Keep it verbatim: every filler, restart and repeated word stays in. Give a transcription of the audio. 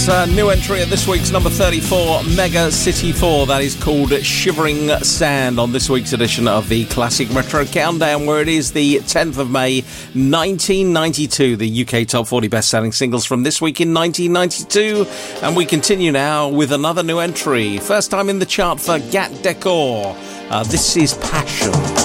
Yes, uh, new entry at this week's number thirty-four, Mega City four. That is called Shivering Sand on this week's edition of the Classic Retro Countdown, where it is the tenth of May, nineteen ninety-two. The U K Top forty best-selling singles from this week in nineteen ninety-two. And we continue now with another new entry. First time in the chart for Gat Decor. Uh, this is Passion.